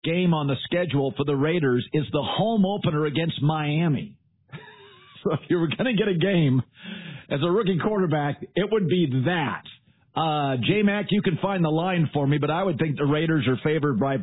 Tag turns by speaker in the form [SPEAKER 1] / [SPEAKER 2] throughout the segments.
[SPEAKER 1] game on the schedule for the Raiders is the home opener against Miami. So if you were going to get a game as a rookie quarterback, it would be that. J-Mac, you can find the line for me, but I would think the Raiders are favored by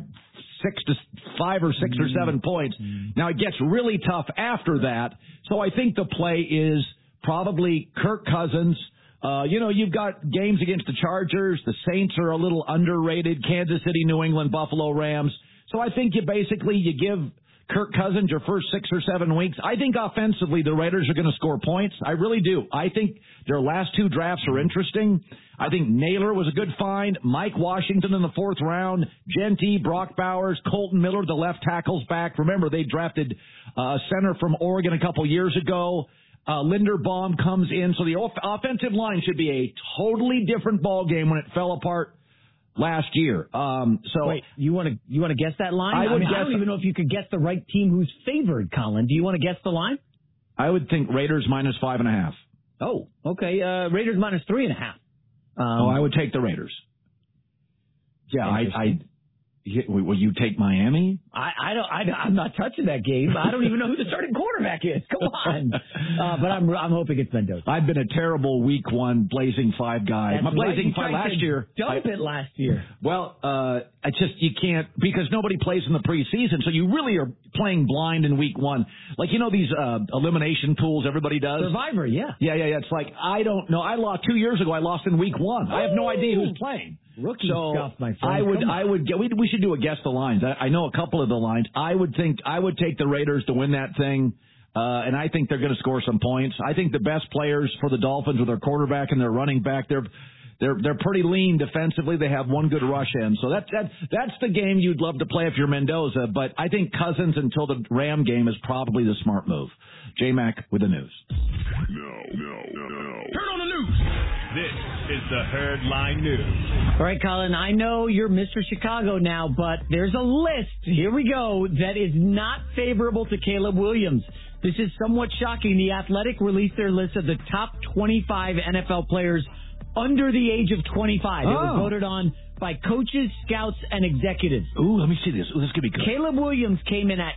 [SPEAKER 1] 5 or 6 or 7 points. Now, it gets really tough after that, so I think the play is probably Kirk Cousins. You've got games against the Chargers. The Saints are a little underrated. Kansas City, New England, Buffalo, Rams. So I think you give Kirk Cousins your first 6 or 7 weeks. I think offensively the Raiders are going to score points. I really do. I think their last 2 drafts are interesting. I think Naylor was a good find. Mike Washington in the 4th round. Genty, Brock Bowers, Colton Miller, the left tackles back. Remember, they drafted a center from Oregon a couple years ago. Linderbaum comes in. So the offensive line should be a totally different ball game when it fell apart last year.
[SPEAKER 2] Wait, you want to guess that line? I don't even know if you could guess the right team who's favored, Colin. Do you want to guess the line?
[SPEAKER 1] I would think Raiders minus 5.5.
[SPEAKER 2] Oh, okay. Raiders minus 3.5.
[SPEAKER 1] I would take the Raiders. Yeah, will you take Miami?
[SPEAKER 2] I'm not touching that game. I don't even know who the starting quarterback is. Come on. But I'm hoping it's Mendoza.
[SPEAKER 1] I've been a terrible week 1 Blazing 5 guy.
[SPEAKER 2] That's
[SPEAKER 1] Blazing 5 last year.
[SPEAKER 2] Dump it last year.
[SPEAKER 1] Well, you can't, because nobody plays in the preseason, so you really are playing blind in week 1. Like, these elimination pools everybody does?
[SPEAKER 2] Survivor, yeah.
[SPEAKER 1] Yeah. It's like, I don't know. I lost 2 years ago. I lost in week 1. I have no idea who's playing.
[SPEAKER 2] Rookie stuff, my friend.
[SPEAKER 1] We should do a guess the lines. I know a couple of the lines. I would take the Raiders to win that thing, and I think they're going to score some points. I think the best players for the Dolphins with their quarterback and their running back, they're pretty lean defensively. They have one good rush in, so that's the game you'd love to play if you're Mendoza. But I think Cousins until the Ram game is probably the smart move. J-Mac with the news.
[SPEAKER 3] No. Turn on the news. This is the Herd Line News.
[SPEAKER 2] All right, Colin, I know you're Mr. Chicago now, but there's a list, here we go, that is not favorable to Caleb Williams. This is somewhat shocking. The Athletic released their list of the top 25 NFL players under the age of 25. It was voted on by coaches, scouts, and executives.
[SPEAKER 1] Ooh, let me see this. Ooh, this could be good.
[SPEAKER 2] Caleb Williams came in at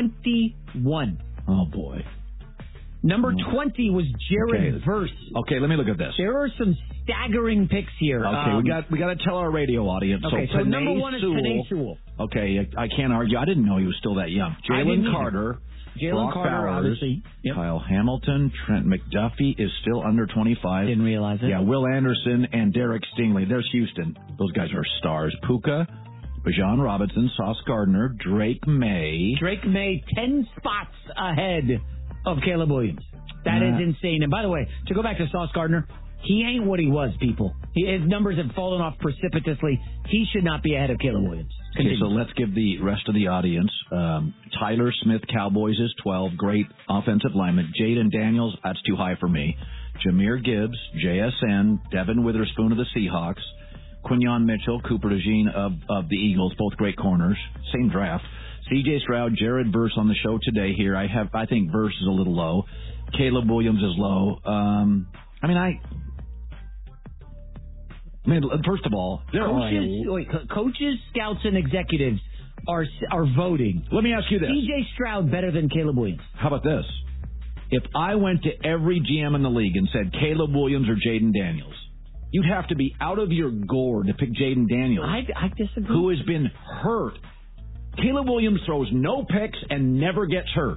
[SPEAKER 2] 21.
[SPEAKER 1] Oh, boy.
[SPEAKER 2] Number 20 was Jared Verse.
[SPEAKER 1] Okay, let me look at this.
[SPEAKER 2] There are some staggering picks here.
[SPEAKER 1] Okay, we got to tell our radio audience.
[SPEAKER 2] Okay, so number 1 is Penei Sewell.
[SPEAKER 1] Okay, I can't argue. I didn't know he was still that young. Jalen Carter.
[SPEAKER 2] Brock Bowers,
[SPEAKER 1] obviously. Yep. Kyle Hamilton, Trent McDuffie is still under 25.
[SPEAKER 2] Didn't realize it.
[SPEAKER 1] Yeah, Will Anderson and Derek Stingley. There's Houston. Those guys are stars. Puka, Bijan Robinson, Sauce Gardner, Drake May.
[SPEAKER 2] 10 spots ahead of Caleb Williams. That is insane. And by the way, to go back to Sauce Gardner, he ain't what he was, people. His numbers have fallen off precipitously. He should not be ahead of Caleb Williams.
[SPEAKER 1] Okay, so let's give the rest of the audience. Tyler Smith, Cowboys is 12. Great offensive lineman. Jaden Daniels, that's too high for me. Jahmyr Gibbs, JSN. Devin Witherspoon of the Seahawks. Quinyon Mitchell, Cooper DeJean of the Eagles, both great corners. Same draft. C.J. Stroud, Jared Verse on the show today here. I think Verse is a little low. Caleb Williams is low. First of all,
[SPEAKER 2] coaches, scouts, and executives are voting.
[SPEAKER 1] Let me ask you this.
[SPEAKER 2] C.J. Stroud better than Caleb Williams.
[SPEAKER 1] How about this? If I went to every GM in the league and said Caleb Williams or Jaden Daniels, you'd have to be out of your gourd to pick Jaden Daniels.
[SPEAKER 2] I disagree.
[SPEAKER 1] Who has been hurt. Caleb Williams throws no picks and never gets hurt.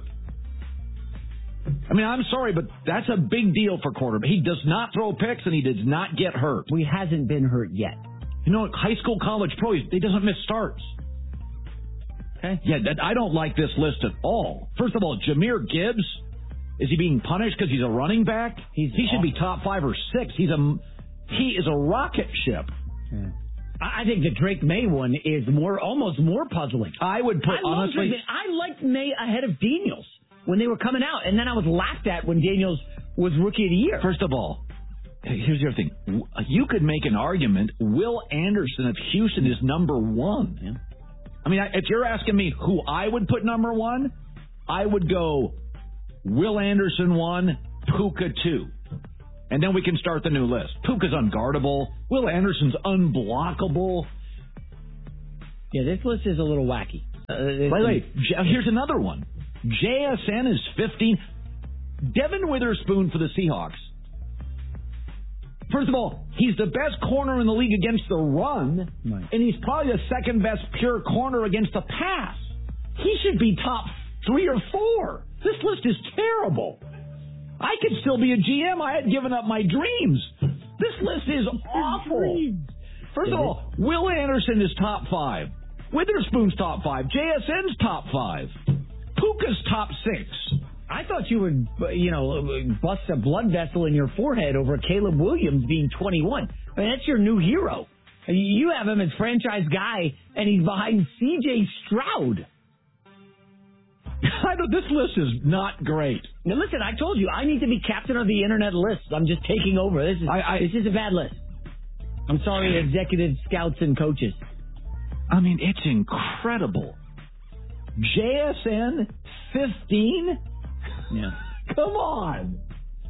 [SPEAKER 1] I'm sorry, but that's a big deal for quarterback. He does not throw picks, and he does not get hurt.
[SPEAKER 2] He hasn't been hurt yet.
[SPEAKER 1] High school, college, pro, he doesn't miss starts.
[SPEAKER 2] Okay.
[SPEAKER 1] Yeah, I don't like this list at all. First of all, Jahmyr Gibbs, is he being punished because he's a running back? He should be top 5 or 6. He is a rocket ship.
[SPEAKER 2] Yeah. I think the Drake May one is almost more puzzling.
[SPEAKER 1] I would put, honestly...
[SPEAKER 2] I liked May ahead of Daniels when they were coming out, and then I was laughed at when Daniels was Rookie of the Year.
[SPEAKER 1] First of all, here's the other thing. You could make an argument Will Anderson of Houston is number 1. Yeah. If you're asking me who I would put number 1, I would go Will Anderson 1, Puka 2. And then we can start the new list. Puka's unguardable. Will Anderson's unblockable.
[SPEAKER 2] Yeah, this list is a little wacky.
[SPEAKER 1] Wait. Here's another one. JSN is 15. Devin Witherspoon for the Seahawks. First of all, he's the best corner in the league against the run, and he's probably the second best pure corner against the pass. He should be top 3 or 4. This list is terrible. I could still be a GM. I had given up my dreams. This list is awful. First of all, Will Anderson is top 5. Witherspoon's top 5. JSN's top 5. Puka's top 6.
[SPEAKER 2] I thought you would, bust a blood vessel in your forehead over Caleb Williams being 21. I mean, that's your new hero. You have him as franchise guy, and he's behind C.J. Stroud.
[SPEAKER 1] This list is not great.
[SPEAKER 2] Now, listen, I told you, I need to be captain of the internet list. I'm just taking over. This is a bad list. I'm sorry, executive scouts and coaches.
[SPEAKER 1] I mean, it's incredible. JSN 15?
[SPEAKER 2] Yeah.
[SPEAKER 1] Come on.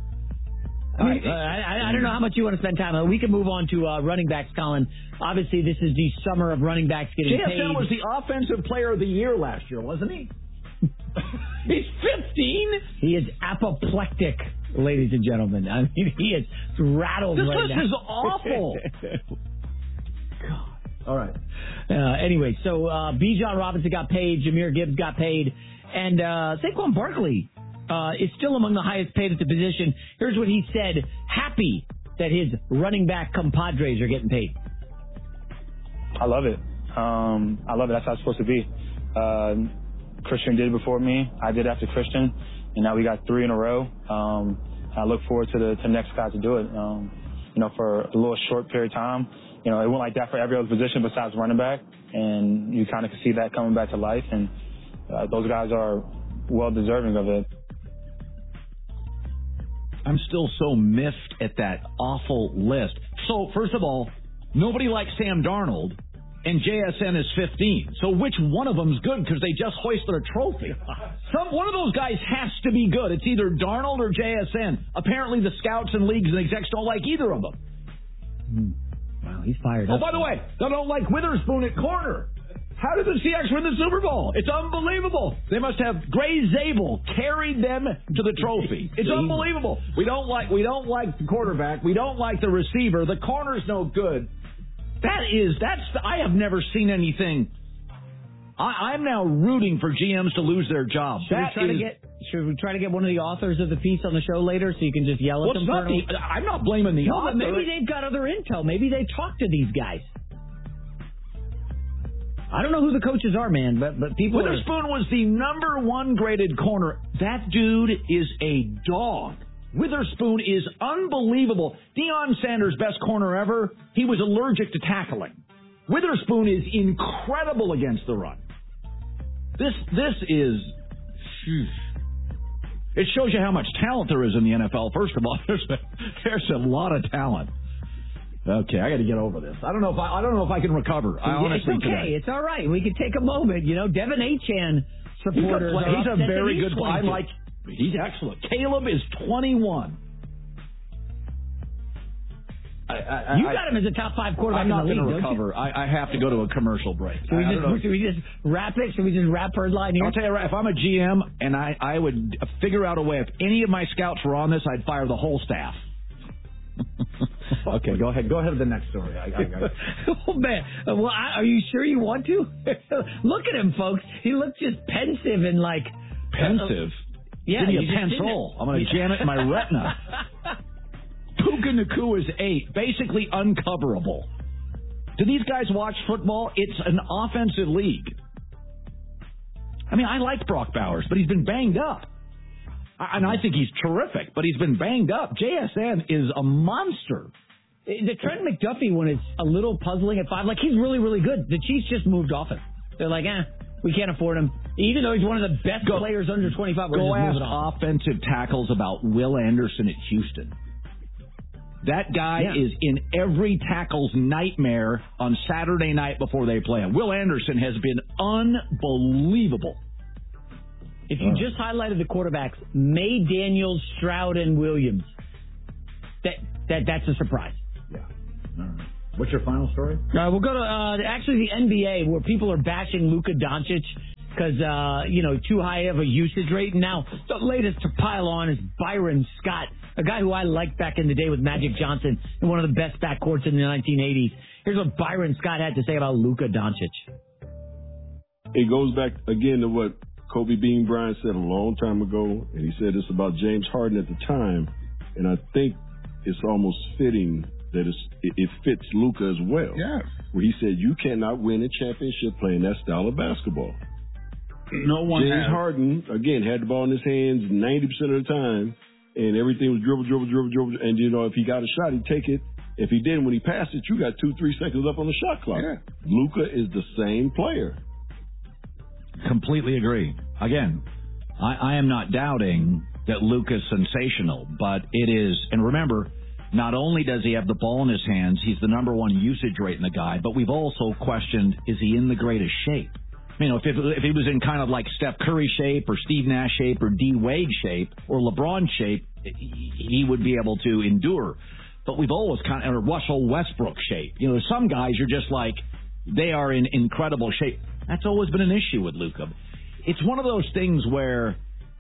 [SPEAKER 2] I don't know how much you want to spend time on. We can move on to running backs, Colin. Obviously, this is the summer of running backs getting paid.
[SPEAKER 1] JSN was the offensive player of the year last year, wasn't he? He's 15?
[SPEAKER 2] He is apoplectic, ladies and gentlemen. I mean, he is rattled
[SPEAKER 1] this
[SPEAKER 2] right now.
[SPEAKER 1] This list is awful. God. All right.
[SPEAKER 2] Anyway, so Bijan Robinson got paid, Jahmyr Gibbs got paid, and Saquon Barkley is still among the highest paid at the position. Here's what he said, happy that his running back compadres are getting paid.
[SPEAKER 4] I love it. I love it. That's how it's supposed to be. Christian did it before me. I did after Christian, and now we got 3 in a row. I look forward to the next guy to do it. For a little short period of time. It went like that for every other position besides running back, and you kind of can see that coming back to life, and those guys are well deserving of it.
[SPEAKER 1] I'm still so miffed at that awful list. So, first of all, nobody likes Sam Darnold, and JSN is 15. So which one of them's good because they just hoisted a trophy? One of those guys has to be good. It's either Darnold or JSN. Apparently the scouts and leagues and execs don't like either of them.
[SPEAKER 2] Wow, he's fired up.
[SPEAKER 1] Oh, by the way, they don't like Witherspoon at corner. How did the Seahawks win the Super Bowl? It's unbelievable. They must have Gray Zabel carried them to the trophy. It's unbelievable. We don't like the quarterback. We don't like the receiver. The corner's no good. I have never seen anything. I'm now rooting for GMs to lose their jobs.
[SPEAKER 2] Should we try to get one of the authors of the piece on the show later so you can just yell at them?
[SPEAKER 1] I'm not blaming the author.
[SPEAKER 2] But maybe they've got other intel. Maybe they talk to these guys. I don't know who the coaches are, man, but people.
[SPEAKER 1] Witherspoon was the number 1 graded corner. That dude is a dog. Witherspoon is unbelievable. Deion Sanders, best corner ever. He was allergic to tackling. Witherspoon is incredible against the run. This is. It shows you how much talent there is in the NFL. First of all, there's a lot of talent. Okay, I got to get over this. I don't know if I can recover.
[SPEAKER 2] It's okay. It's all right. We can take a moment. Devin Achane supporters.
[SPEAKER 1] He's a very good player. He's excellent. Caleb is 21.
[SPEAKER 2] You got him as a top 5 quarterback in the league, don't you? I'm not going to recover.
[SPEAKER 1] I have to go to a commercial break.
[SPEAKER 2] Should we just wrap it? Should we just wrap Herd Line here?
[SPEAKER 1] I'll tell you right, if I'm a GM and I would figure out a way, if any of my scouts were on this, I'd fire the whole staff. Okay, go ahead. Go ahead to the next story.
[SPEAKER 2] Oh, man. Well, are you sure you want to? Look at him, folks. He looks just pensive and like...
[SPEAKER 1] Pensive?
[SPEAKER 2] Yeah.
[SPEAKER 1] Give me a pencil. I'm going to jam it in my retina. Puka Nacua is 8. Basically uncoverable. Do these guys watch football? It's an offensive league. I mean, I like Brock Bowers, but he's been banged up. And I think he's terrific, but he's been banged up. JSN is a monster.
[SPEAKER 2] The Trent McDuffie one is a little puzzling at 5. Like, he's really, really good. The Chiefs just moved off him. They're like, we can't afford him. Even though he's one of the best players under 25.
[SPEAKER 1] Go ask offensive tackles about Will Anderson at Houston. That guy is in every tackle's nightmare on Saturday night before they play him. Will Anderson has been unbelievable.
[SPEAKER 2] If you just highlighted the quarterbacks, May, Daniels, Stroud, and Williams, that's a surprise.
[SPEAKER 1] Yeah. All right. What's your final story?
[SPEAKER 2] We'll go to actually the NBA, where people are bashing Luka Doncic because, too high of a usage rate. And now the latest to pile on is Byron Scott, a guy who I liked back in the day with Magic Johnson and one of the best backcourts in the 1980s. Here's what Byron Scott had to say about Luka Doncic.
[SPEAKER 5] It goes back again to what Kobe Bean Bryant said a long time ago, and he said this about James Harden at the time, and I think it's almost fitting that it fits Luka as well.
[SPEAKER 6] Yes.
[SPEAKER 5] Where he said, you cannot win a championship playing that style of basketball.
[SPEAKER 6] No one
[SPEAKER 5] James
[SPEAKER 6] has.
[SPEAKER 5] Harden, again, had the ball in his hands 90% of the time, and everything was dribble, and, if he got a shot, he'd take it. If he didn't, when he passed it, you got 2-3 seconds up on the shot clock.
[SPEAKER 6] Yeah.
[SPEAKER 5] Luka is the same player.
[SPEAKER 1] Completely agree. Again, I am not doubting that Luka's sensational, but it is, and remember, not only does he have the ball in his hands, he's the number one usage rate in the guy, but we've also questioned, is he in the greatest shape? If he was in kind of like Steph Curry shape or Steve Nash shape or D Wade shape or LeBron shape, he would be able to endure. But we've always or Russell Westbrook shape. Some guys are just like, they are in incredible shape. That's always been an issue with Luka. It's one of those things where,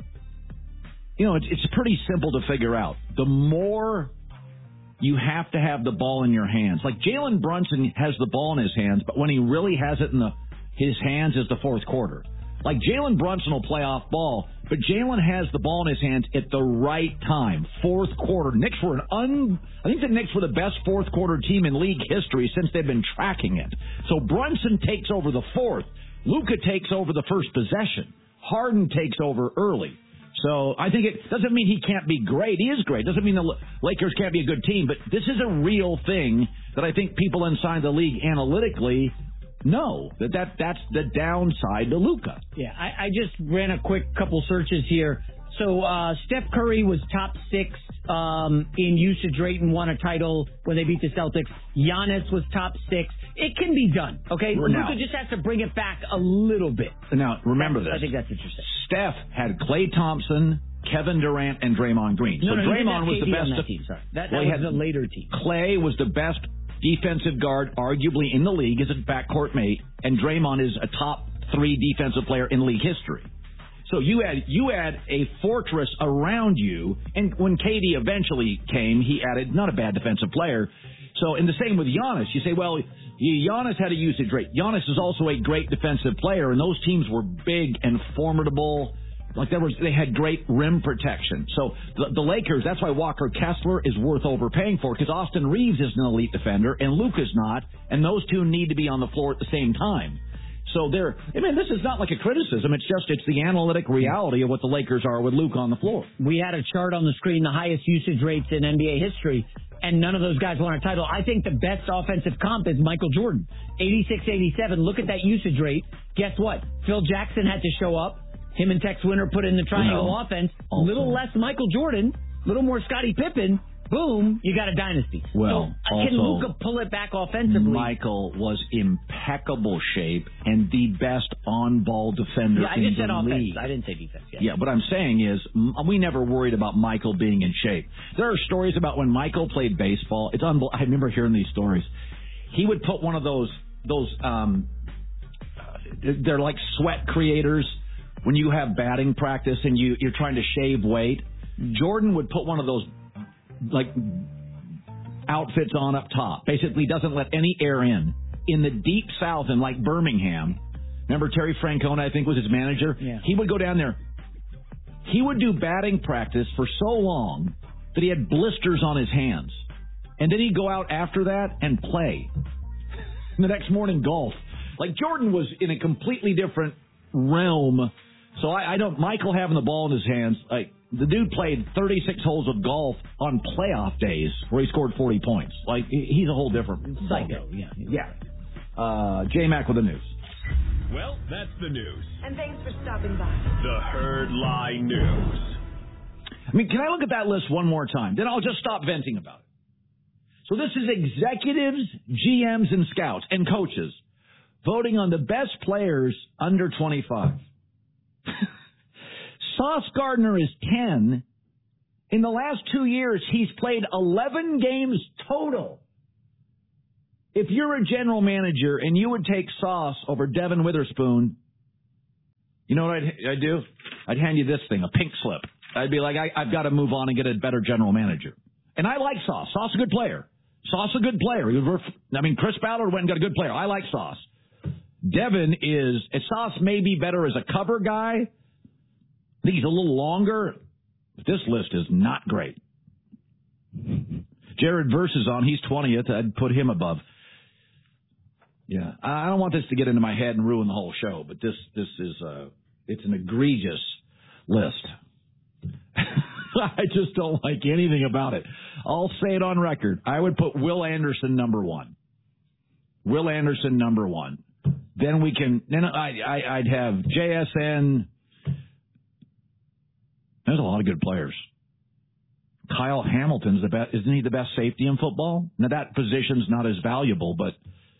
[SPEAKER 1] it's pretty simple to figure out. The more you have to have the ball in your hands. Like Jalen Brunson has the ball in his hands, but when he really has it in his hands is the fourth quarter. Like Jalen Brunson will play off ball, but Jalen has the ball in his hands at the right time. Fourth quarter. I think the Knicks were the best fourth quarter team in league history since they've been tracking it. So Brunson takes over the fourth. Luka takes over the first possession. Harden takes over early. So I think it doesn't mean he can't be great. He is great. Doesn't mean the Lakers can't be a good team. But this is a real thing that I think people inside the league analytically know that's the downside to Luka.
[SPEAKER 2] Yeah, I just ran a quick couple searches here. So Steph Curry was top 6 in usage rate and won a title when they beat the Celtics. Giannis was top 6. It can be done, okay? Luka just has to bring it back a little bit.
[SPEAKER 1] Now, remember this.
[SPEAKER 2] I think that's interesting.
[SPEAKER 1] Steph had Klay Thompson, Kevin Durant, and Draymond Green. So Draymond was the best.
[SPEAKER 2] That team, sorry. That was a later team.
[SPEAKER 1] Klay was the best defensive guard, arguably in the league, as a backcourt mate, and Draymond is a top 3 defensive player in league history. So you had a fortress around you, and when KD eventually came, he added not a bad defensive player. So, and the same with Giannis. You say, well, Giannis had a usage rate. Giannis is also a great defensive player, and those teams were big and formidable. Like they had great rim protection. So the Lakers, that's why Walker Kessler is worth overpaying for, because Austin Reeves is an elite defender and Luka's not, and those two need to be on the floor at the same time. So this is not like a criticism. It's the analytic reality of what the Lakers are with Luka on the floor.
[SPEAKER 2] We had a chart on the screen, the highest usage rates in NBA history, and none of those guys won a title. I think the best offensive comp is Michael Jordan, 86-87. Look at that usage rate. Guess what? Phil Jackson had to show up. Him and Tex Winter put in the triangle offense. A little less Michael Jordan, a little more Scottie Pippen. Boom, you got a dynasty.
[SPEAKER 1] Well,
[SPEAKER 2] so, can Luka pull it back offensively?
[SPEAKER 1] Michael was impeccable shape and the best on-ball defender in the league.
[SPEAKER 2] Yeah, I just said offense. I didn't say defense.
[SPEAKER 1] Yeah, what I'm saying is we never worried about Michael being in shape. There are stories about when Michael played baseball. It's unbelievable. I remember hearing these stories. He would put one of those they're like sweat creators when you have batting practice and you're trying to shave weight. Jordan would put one of those like outfits on up top. Basically doesn't let any air in the deep south in like Birmingham. Remember Terry Francona, I think, was his manager?
[SPEAKER 2] Yeah.
[SPEAKER 1] He would go down there. He would do batting practice for so long that he had blisters on his hands. And then he'd go out after that and play. The next morning, golf. Like Jordan was in a completely different realm. So I don't, Michael having the ball in his hands, like, the dude played 36 holes of golf on playoff days where he scored 40 points. Like, he's a whole different
[SPEAKER 2] psycho.
[SPEAKER 1] Yeah. J-Mac with the news.
[SPEAKER 3] Well, that's the news.
[SPEAKER 7] And thanks for stopping by.
[SPEAKER 3] The Herd Lie News.
[SPEAKER 1] I mean, can I look at that list one more time? Then I'll just stop venting about it. So this is executives, GMs, and scouts, and coaches voting on the best players under 25. Sauce Gardner is 10. In the last 2 years, he's played 11 games total. If you're a general manager and you would take Sauce over Devin Witherspoon, you know what I'd do? I'd hand you this thing, a pink slip. I'd be like, I've got to move on and get a better general manager. And I like Sauce. Sauce is a good player. Sauce is a good player. Chris Ballard went and got a good player. I like Sauce. Devin Sauce may be better as a cover guy. I think he's a little longer. But this list is not great. Jared Verse is on. He's 20th. I'd put him above. Yeah, I don't want this to get into my head and ruin the whole show, but this is it's an egregious list. I just don't like anything about it. I'll say it on record. I would put Will Anderson number one. Will Anderson number one. Then I'd have JSN. There's a lot of good players. Kyle Hamilton's the best. Isn't he the best safety in football? Now that position's not as valuable, but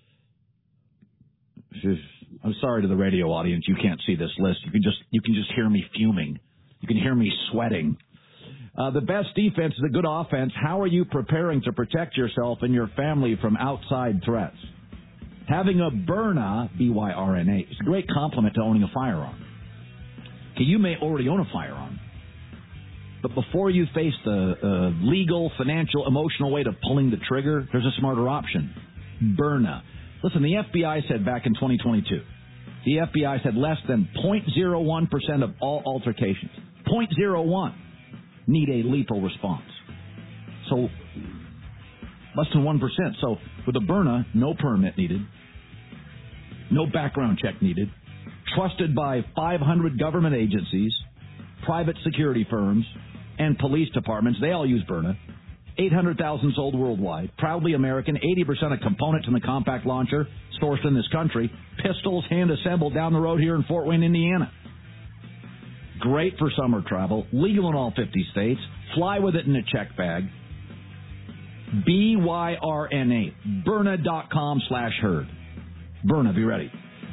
[SPEAKER 1] I'm sorry to the radio audience. You can't see this list. You can just hear me fuming. You can hear me sweating. The best defense is a good offense. How are you preparing to protect yourself and your family from outside threats? Having a Byrna, B-Y-R-N-A, is a great compliment to owning a firearm. Okay, you may already own a firearm, but before you face the legal, financial, emotional weight of pulling the trigger, there's a smarter option. Byrna. Listen, the FBI said back in 2022, the FBI said less than 0.01% of all altercations, 0.01, need a lethal response. So, less than 1%. So, with a Byrna, no permit needed, no background check needed, trusted by 500 government agencies, private security firms, and police departments. They all use Byrna. 800,000 sold worldwide. Proudly American. 80% of components in the compact launcher sourced in this country. Pistols hand-assembled down the road here in Fort Wayne, Indiana. Great for summer travel. Legal in all 50 states. Fly with it in a check bag. Byrna. Byrna.com/herd. Byrna, be ready.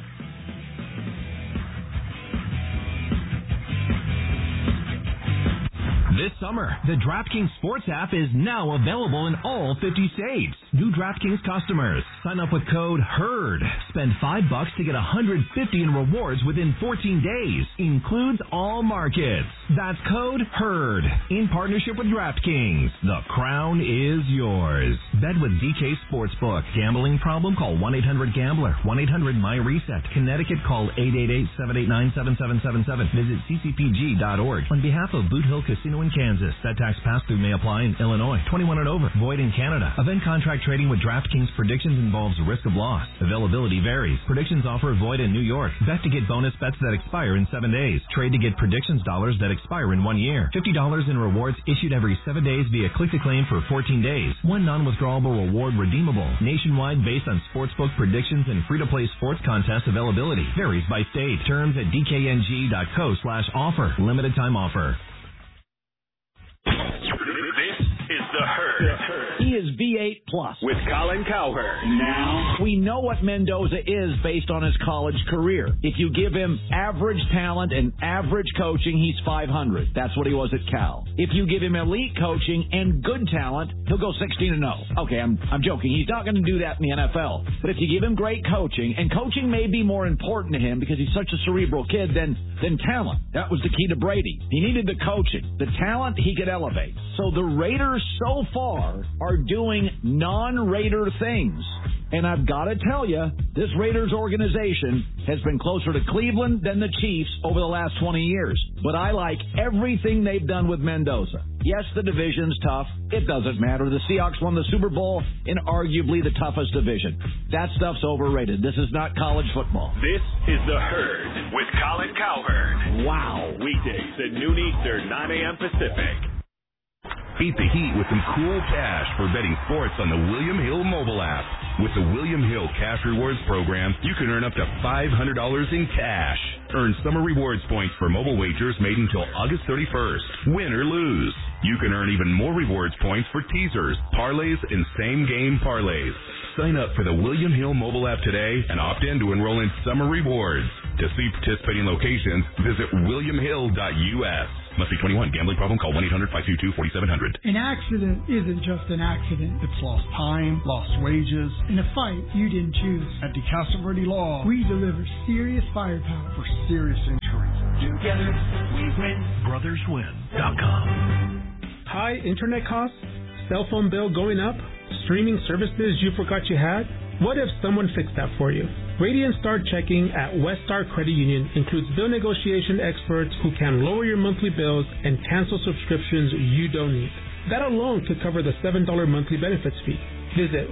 [SPEAKER 7] This summer, the DraftKings Sports app is now available in all 50 states. New DraftKings customers, sign up with code HERD. Spend $5 to get $150 in rewards within 14 days. Includes all markets. That's code HERD. In partnership with DraftKings. The crown is yours. Bet with DK Sportsbook. Gambling problem? Call 1-800-GAMBLER. 1-800-MY-RESET. Connecticut, call 888-789-7777. Visit ccpg.org. On behalf of Boot Hill Casino in Kansas. That tax pass-through may apply in Illinois. 21 and over. Void in Canada. Event contract trading with DraftKings Predictions involves risk of loss. Availability varies. Predictions offer void in New York. Bet to get bonus bets that expire in 7 days. Trade to get predictions dollars that expire in 1 year. $50 in rewards issued every 7 days via click-to-claim for 14 days. One non-withdrawable reward redeemable. Nationwide based on sportsbook predictions and free-to-play sports contest availability. Varies by state. Terms at dkng.co/offer. Limited time offer.
[SPEAKER 3] This is The Herd.
[SPEAKER 1] He is V8 Plus.
[SPEAKER 3] With Colin Cowherd.
[SPEAKER 1] Now, we know what Mendoza is based on his college career. If you give him average talent and average coaching, he's 500. That's what he was at Cal. If you give him elite coaching and good talent, he'll go 16-0. Okay, I'm joking. He's not going to do that in the NFL. But if you give him great coaching, and coaching may be more important to him because he's such a cerebral kid than talent. That was the key to Brady. He needed the coaching. The talent, he could elevate. So the Raiders so far are doing non-Raider things. And I've got to tell you, this Raiders organization has been closer to Cleveland than the Chiefs over the last 20 years. But I like everything they've done with Mendoza. Yes, the division's tough. It doesn't matter. The Seahawks won the Super Bowl in arguably the toughest division. That stuff's overrated. This is not college football.
[SPEAKER 3] This is The Herd with Colin Cowherd.
[SPEAKER 1] Wow.
[SPEAKER 3] Weekdays at noon Eastern, 9 a.m. Pacific.
[SPEAKER 8] Beat the heat with some cool cash for betting sports on the William Hill mobile app. With the William Hill Cash Rewards program, you can earn up to $500 in cash. Earn summer rewards points for mobile wagers made until August 31st. Win or lose. You can earn even more rewards points for teasers, parlays, and same-game parlays. Sign up for the William Hill mobile app today and opt in to enroll in summer rewards. To see participating locations, visit williamhill.us. Must be 21. Gambling problem? Call 1-800-522-4700.
[SPEAKER 9] An accident isn't just an accident.
[SPEAKER 6] It's lost time, lost wages.
[SPEAKER 9] In a fight you didn't choose.
[SPEAKER 6] At DeCastro Verde Law,
[SPEAKER 9] we deliver serious firepower
[SPEAKER 6] for serious injuries.
[SPEAKER 3] Together we win. BrothersWin.com.
[SPEAKER 10] High internet costs? Cell phone bill going up? Streaming services you forgot you had? What if someone fixed that for you? Radiant Star Checking at Westar Credit Union includes bill negotiation experts who can lower your monthly bills and cancel subscriptions you don't need. That alone could cover the $7 monthly benefits fee. Visit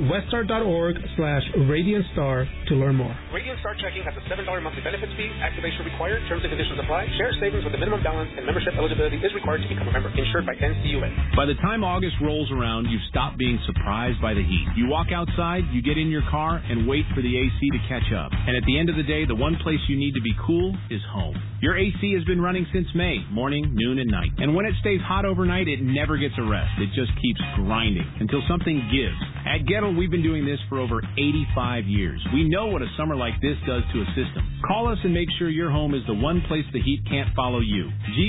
[SPEAKER 10] westar.org/RadiantStar to learn more.
[SPEAKER 11] Radiant Star Checking has a $7 monthly benefits fee. Activation required. Terms and conditions apply. Share savings with a minimum balance and membership eligibility is required to become a member. Insured by NCUA.
[SPEAKER 12] By the time August rolls around, you've stopped being surprised by the heat. You walk outside, you get in your car, and wait for the AC to catch up. And at the end of the day, the one place you need to be cool is home. Your AC has been running since May, morning, noon, and night. And when it stays hot overnight, it never gets a rest. It just keeps grinding until something gives. At Gettle, we've been doing this for over 85 years. We know what a summer like this does to a system. Call us and make sure your home is the one place the heat can't follow you.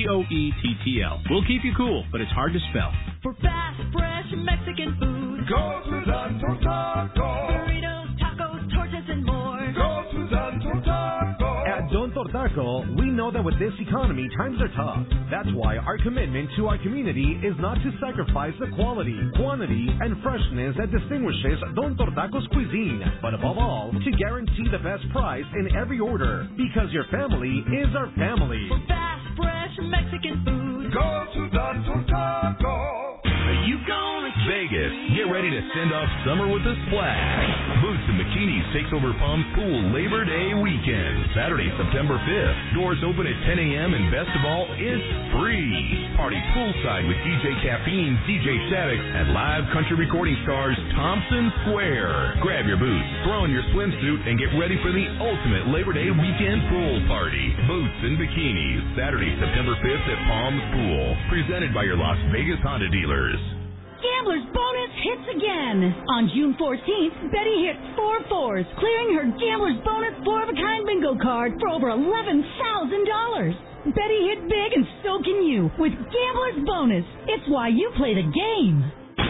[SPEAKER 12] GOETTL. We'll keep you cool, but it's hard to spell.
[SPEAKER 13] For fast, fresh Mexican food,
[SPEAKER 3] go to Don Tortaco.
[SPEAKER 13] Burritos, tacos, tortas, and more.
[SPEAKER 3] Go to Don Tortaco.
[SPEAKER 14] At Don Tortaco, we know that with this economy, times are tough. That's why our commitment to our community is not to sacrifice the quality, quantity, and freshness that distinguishes Don Tortaco's cuisine, but above all, to guarantee the best price in every order, because your family is our family.
[SPEAKER 13] For fast, fresh Mexican food,
[SPEAKER 3] go to Don Tortaco.
[SPEAKER 13] You gonna
[SPEAKER 8] Vegas, get ready to send off summer with a splash. Boots and Bikinis takes over Palms Pool Labor Day weekend, Saturday, September 5th. Doors open at 10 a.m. and best of all, it's free. Party poolside with DJ Caffeine, DJ Shaddix, and live country recording stars Thompson Square. Grab your boots, throw on your swimsuit, and get ready for the ultimate Labor Day weekend pool party. Boots and Bikinis, Saturday, September 5th at Palms Pool. Presented by your Las Vegas Honda dealers.
[SPEAKER 15] Gambler's Bonus hits again. On June 14th, Betty hit 4 4s, clearing her Gambler's Bonus 4-of-a-kind bingo card for over $11,000. Betty hit big and so can you with Gambler's Bonus. It's why you play the game.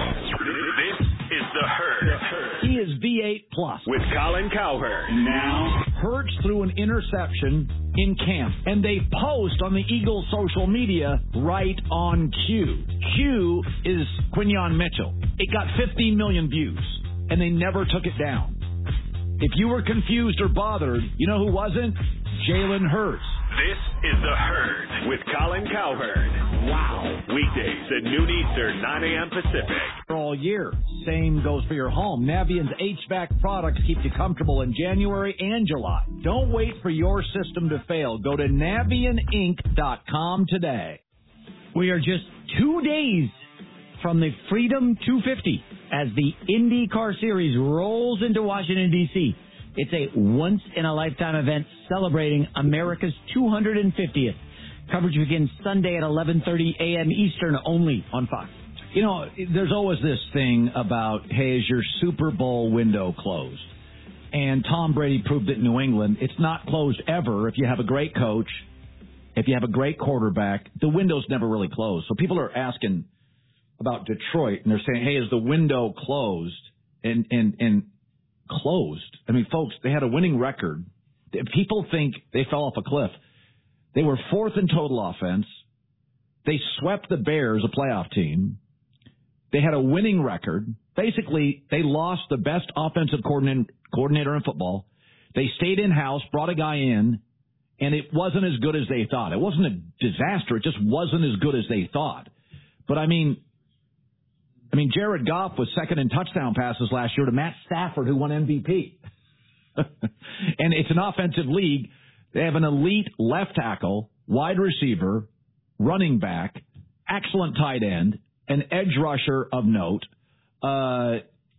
[SPEAKER 3] This is The Herd.
[SPEAKER 1] He is V8 Plus.
[SPEAKER 3] With Colin Cowherd. Now,
[SPEAKER 1] Hurts threw an interception in camp, and they post on the Eagles' social media right on cue. Cue is Quinyon Mitchell. It got 15 million views, and they never took it down. If you were confused or bothered, you know who wasn't? Jalen Hurts.
[SPEAKER 3] this is The Herd with Colin Cowherd. Wow. Weekdays at noon Eastern, 9 a.m. Pacific.
[SPEAKER 1] All year. Same goes for your home. Navient's HVAC products keep you comfortable in January and July. Don't wait for your system to fail. Go to NavientInc.com today.
[SPEAKER 2] We are just 2 days from the Freedom 250 as the IndyCar Series rolls into Washington, D.C. It's a once-in-a-lifetime event celebrating America's 250th. Coverage begins Sunday at 11:30 a.m. Eastern only on Fox.
[SPEAKER 1] You know, there's always this thing about, hey, is your Super Bowl window closed? And Tom Brady proved it in New England. It's not closed ever if you have a great coach, if you have a great quarterback. The window's never really closed. So people are asking about Detroit, and they're saying, hey, is the window closed? And closed. I mean, folks, they had a winning record. People think they fell off a cliff. They were fourth in total offense. They swept the Bears, a playoff team. They had a winning record. Basically, they lost the best offensive coordinator in football. They stayed in-house, brought a guy in, and it wasn't as good as they thought. It wasn't a disaster. It just wasn't as good as they thought. But, I mean, Jared Goff was second in touchdown passes last year to Matt Stafford, who won MVP. And it's an offensive league. They have an elite left tackle, wide receiver, running back, excellent tight end, an edge rusher of note. I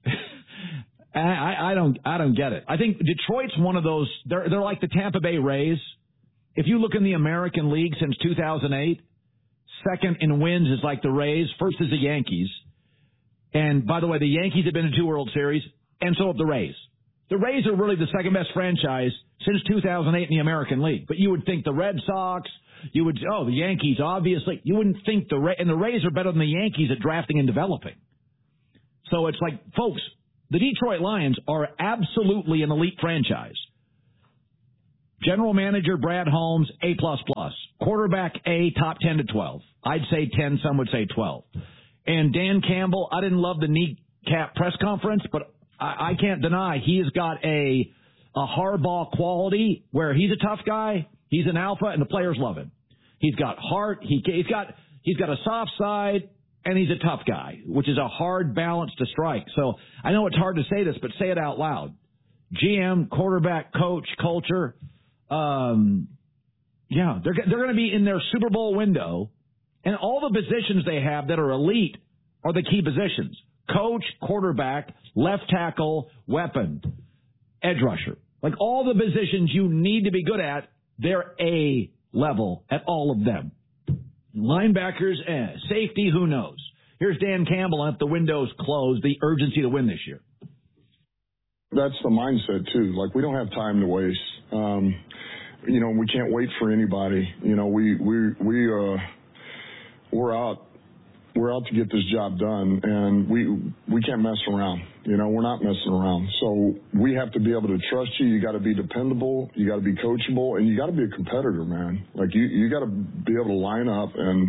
[SPEAKER 1] don't get it. I think Detroit's one of those. They're like the Tampa Bay Rays. If you look in the American League since 2008, second in wins is like the Rays. First is the Yankees. And by the way, the Yankees have been in 2 World Series, and so have the Rays. The Rays are really the second-best franchise since 2008 in the American League. But you would think the Red Sox, the Yankees, obviously. You wouldn't think and the Rays are better than the Yankees at drafting and developing. So it's like, folks, the Detroit Lions are absolutely an elite franchise. General manager Brad Holmes, A++. Quarterback A, top 10 to 12. I'd say 10, some would say 12. And Dan Campbell, I didn't love the kneecap press conference, but I can't deny he's got a hardball quality where he's a tough guy, he's an alpha, and the players love him. He's got heart, he's got a soft side, and he's a tough guy, which is a hard balance to strike. So I know it's hard to say this, but say it out loud. GM, quarterback, coach, culture. They're going to be in their Super Bowl window, and all the positions they have that are elite are the key positions. Coach, quarterback, left tackle, weapon, edge rusher. Like all the positions you need to be good at, they're A level at all of them. Linebackers, safety, who knows? Here's Dan Campbell, and if the window's closed, the urgency to win this year.
[SPEAKER 16] That's the mindset, too. Like, we don't have time to waste. We can't wait for anybody. We're out to get this job done, and we can't mess around. We're not messing around. So we have to be able to trust you. You got to be dependable. You got to be coachable, and you got to be a competitor, man. Like you got to be able to line up and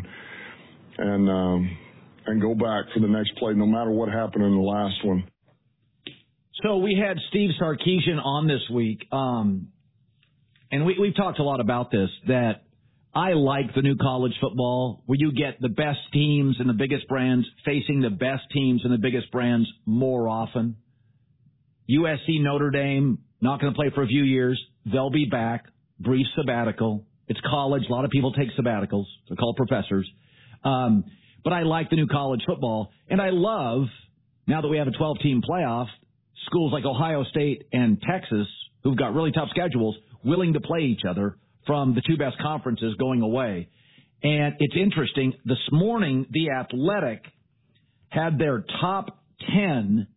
[SPEAKER 16] go back for the next play, no matter what happened in the last one.
[SPEAKER 1] So we had Steve Sarkisian on this week, and we've talked a lot about this, that I like the new college football where you get the best teams and the biggest brands facing the best teams and the biggest brands more often. USC, Notre Dame, not going to play for a few years. They'll be back. Brief sabbatical. It's college. A lot of people take sabbaticals. They're called professors. But I like the new college football. And I love, now that we have a 12-team playoff, schools like Ohio State and Texas, who've got really tough schedules, willing to play each other from the two best conferences going away. And it's interesting. This morning, The Athletic had their top 10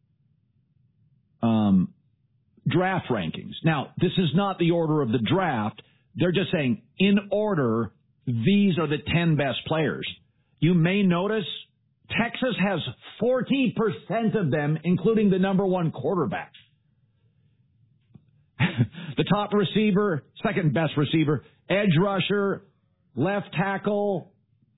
[SPEAKER 1] draft rankings. Now, this is not the order of the draft. They're just saying, in order, these are the 10 best players. You may notice Texas has 40% of them, including the number one quarterback. The top receiver, second best receiver, edge rusher, left tackle.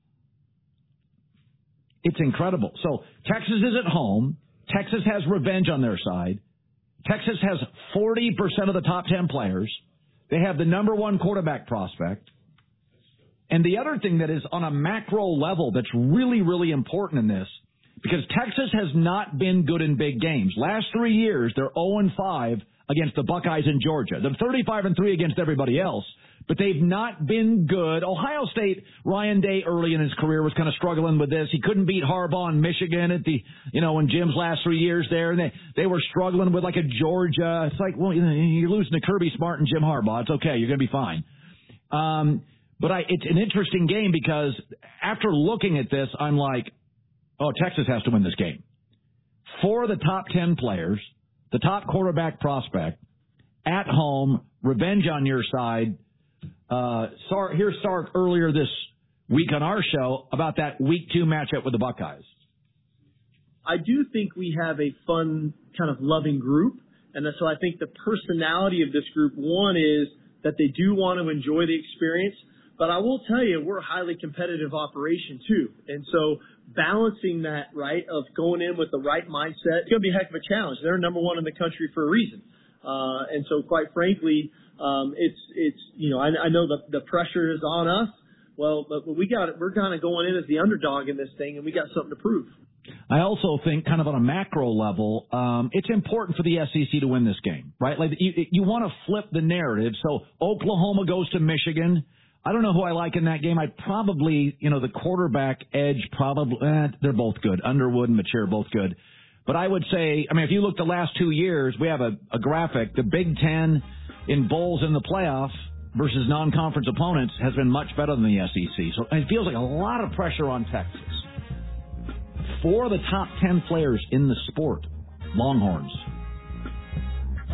[SPEAKER 1] It's incredible. So Texas is at home. Texas has revenge on their side. Texas has 40% of the top 10 players. They have the number one quarterback prospect. And the other thing that is on a macro level that's really, really important in this, because Texas has not been good in big games. Last 3 years, they're 0-5 against the Buckeyes in Georgia. They're 35-3 against everybody else, but they've not been good. Ohio State, Ryan Day early in his career was kind of struggling with this. He couldn't beat Harbaugh in Michigan at in Jim's last 3 years there, and they were struggling with like a Georgia. It's like, well, you're losing to Kirby Smart and Jim Harbaugh. It's okay. You're going to be fine. But it's an interesting game because after looking at this, I'm like, oh, Texas has to win this game. 4 of the top 10 players, the top quarterback prospect, at home, revenge on your side. Here's Sark earlier this week on our show about that Week 2 matchup with the Buckeyes.
[SPEAKER 17] I do think we have a fun, kind of loving group. And so I think the personality of this group, one is that they do want to enjoy the experience. But I will tell you, we're a highly competitive operation, too. And so balancing that, right, of going in with the right mindset, it's going to be a heck of a challenge. They're number one in the country for a reason. And so, quite frankly, I know the pressure is on us. Well, but we're kind of going in as the underdog in this thing, and we got something to prove.
[SPEAKER 1] I also think kind of on a macro level, it's important for the SEC to win this game, right? Like you want to flip the narrative. So Oklahoma goes to Michigan. I don't know who I like in that game. I'd probably, the quarterback edge, they're both good. Underwood and Mature, both good. But I would say, if you look the last 2 years, we have a graphic. The Big Ten in bowls in the playoffs versus non-conference opponents has been much better than the SEC. So it feels like a lot of pressure on Texas. 4 of the top 10 players in the sport, Longhorns.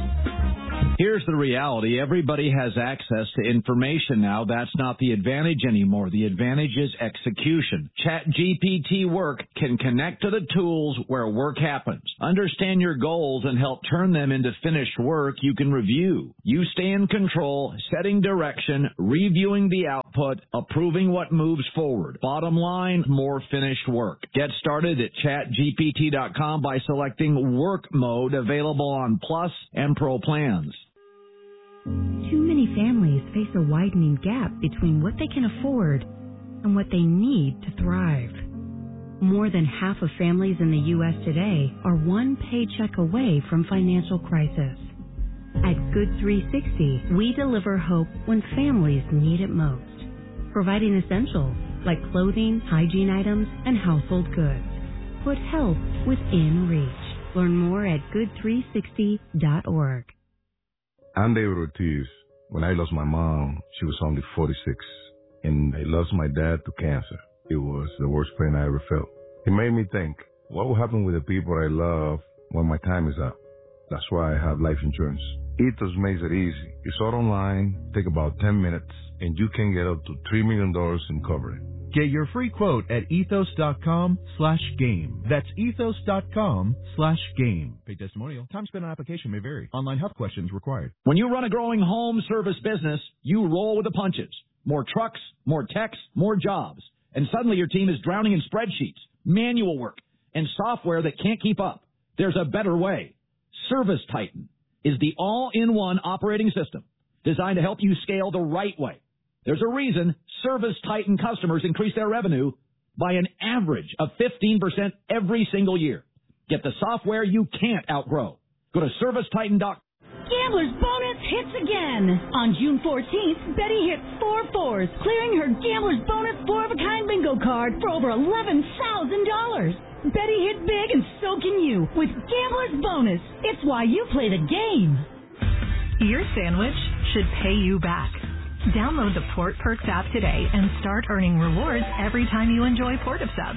[SPEAKER 1] Here's the reality. Everybody has access to information now. That's not the advantage anymore. The advantage is execution. ChatGPT Work can connect to the tools where work happens. Understand your goals and help turn them into finished work you can review. You stay in control, setting direction, reviewing the output, approving what moves forward. Bottom line, more finished work. Get started at chatgpt.com by selecting Work Mode, available on Plus and Pro plans.
[SPEAKER 18] Too many families face a widening gap between what they can afford and what they need to thrive. More than half of families in the U.S. today are one paycheck away from financial crisis. At Good 360, we deliver hope when families need it most, providing essentials like clothing, hygiene items, and household goods. Put help within reach. Learn more at good360.org.
[SPEAKER 19] I'm David Ortiz. When I lost my mom, she was only 46, and I lost my dad to cancer. It was the worst pain I ever felt. It made me think, what will happen with the people I love when my time is up? That's why I have life insurance. Ethos makes it easy. It's all online, take about 10 minutes, and you can get up to $3 million in coverage.
[SPEAKER 20] Get your free quote at ethos.com/game. That's ethos.com/game. Paid testimonial. Time spent on application may vary. Online health questions required.
[SPEAKER 1] When you run a growing home service business, you roll with the punches. More trucks, more techs, more jobs. And suddenly your team is drowning in spreadsheets, manual work, and software that can't keep up. There's a better way. Service Titan is the all-in-one operating system designed to help you scale the right way. There's a reason Service Titan customers increase their revenue by an average of 15% every single year. Get the software you can't outgrow. Go to ServiceTitan.com.
[SPEAKER 15] Gambler's Bonus hits again. On June 14th, Betty hit 4 fours, clearing her Gambler's Bonus 4-of-a-kind bingo card for over $11,000. Betty hit big, and so can you with Gambler's Bonus. It's why you play the game.
[SPEAKER 21] Your sandwich should pay you back. Download the Port Perks app today and start earning rewards every time you enjoy Port of Subs.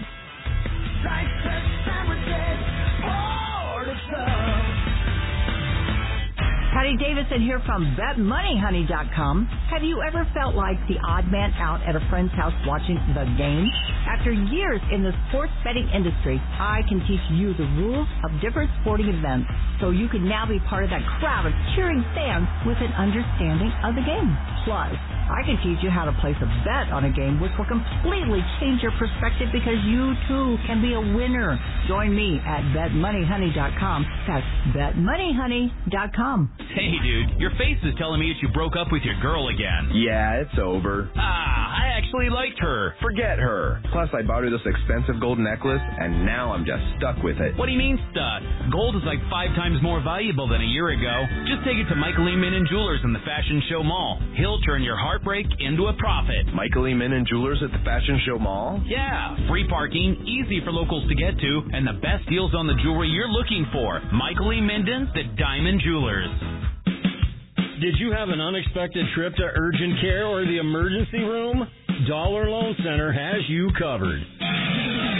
[SPEAKER 22] Patty Davidson here from BetMoneyHoney.com. Have you ever felt like the odd man out at a friend's house watching the game? After years in the sports betting industry, I can teach you the rules of different sporting events so you can now be part of that crowd of cheering fans with an understanding of the game. Plus, I can teach you how to place a bet on a game, which will completely change your perspective because you too can be a winner. Join me at BetMoneyHoney.com. That's BetMoneyHoney.com.
[SPEAKER 23] Hey, dude, your face is telling me that you broke up with your girl again.
[SPEAKER 24] Yeah, it's over.
[SPEAKER 23] I actually liked her.
[SPEAKER 24] Forget her. Plus, I bought her this expensive gold necklace, and now I'm just stuck with it.
[SPEAKER 23] What do you mean stuck? Gold is like 5 times more valuable than a year ago. Just take it to Michael E. Minnan Jewelers in the Fashion Show Mall. He'll turn your heartbreak into a profit.
[SPEAKER 24] Michael E. Minnan Jewelers at the Fashion Show Mall?
[SPEAKER 23] Yeah, free parking, easy for locals to get to, and the best deals on the jewelry you're looking for. Michael E. Minnan, the Diamond Jewelers.
[SPEAKER 25] Did you have an unexpected trip to urgent care or the emergency room? Dollar Loan Center has you covered.